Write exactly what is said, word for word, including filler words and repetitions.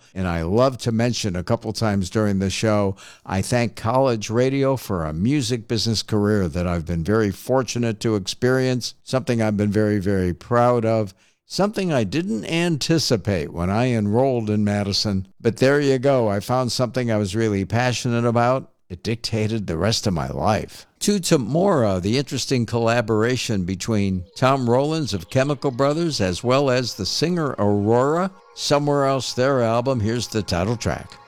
And I love to mention a couple times during the show, I thank college radio for a music business career that I've been very fortunate to experience, something I've been very, very proud of, something I didn't anticipate when I enrolled in Madison. But there you go. I found something I was really passionate about. It dictated the rest of my life. To Tamora, the interesting collaboration between Tom Rowlands of Chemical Brothers as well as the singer Aurora. Somewhere Else, their album. Here's the title track.